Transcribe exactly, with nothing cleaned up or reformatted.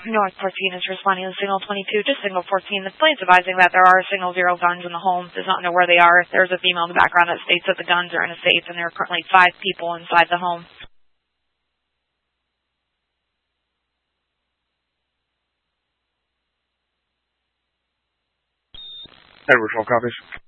Northport Phoenix responding to signal twenty-two to signal fourteen. The plane's advising that there are signal zero guns in the home. Does not know where they are. There's a female in the background that states that the guns are in a safe, and there are currently five people inside the home. Edward, twelve copies.